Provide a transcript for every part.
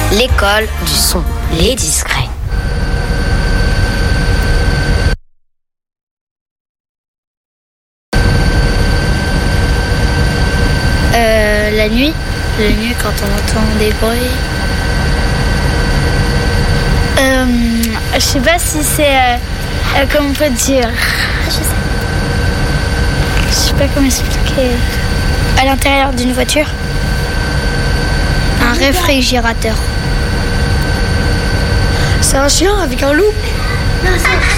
L'école du son, les discrets. La nuit quand on entend des bruits. Je sais pas si c'est comment on peut dire. Je sais pas comment expliquer. À l'intérieur d'une voiture. Un réfrigérateur. C'est un chien avec un loup. Non,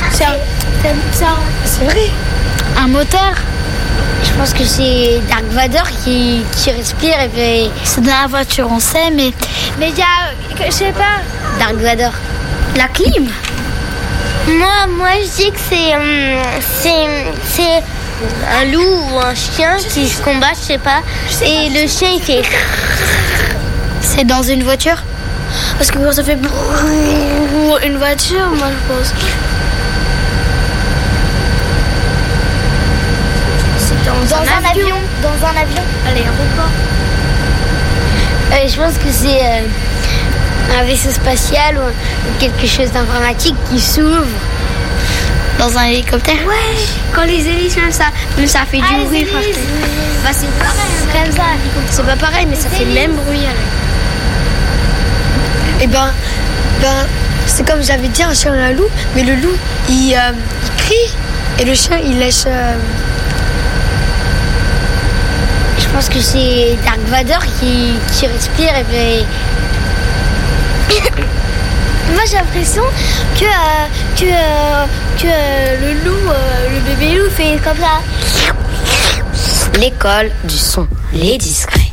C'est vrai. un moteur. Je pense que c'est Dark Vador qui respire et puis C'est dans la voiture, on sait, mais il y a, je sais pas. Dark Vador. La clim. Moi, je dis que c'est un loup ou un chien qui se combat, je sais pas. Et le chien, il fait... C'est dans une voiture. Parce que quand ça fait une voiture, moi je pense. Dans un avion. Dans un avion. À l'aéroport. Je pense que c'est un vaisseau spatial ou quelque chose d'informatique qui s'ouvre. Dans un hélicoptère. Ouais. Quand les hélices, même ça fait du bruit. Bah, c'est pareil, comme ça. C'est pas pareil, mais ça fait le même bruit. Et ben, c'est comme j'avais dit, un chien et un loup, mais le loup, il crie et le chien, il lèche. Je pense que c'est Dark Vador qui respire et puis... Moi j'ai l'impression que le loup, le bébé loup fait comme ça. L'école du son, les discrets.